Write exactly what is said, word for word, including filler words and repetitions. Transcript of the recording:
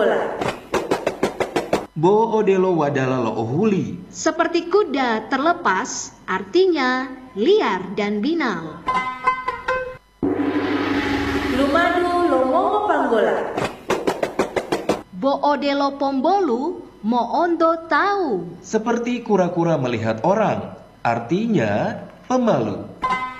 panggola. Bo odelo wadala lo ohuli. Seperti kuda terlepas, artinya liar dan binal. Lumadu lomo panggola. Bo odelo pombolu, mo ondo tahu. Seperti kura-kura melihat orang, artinya pemalu.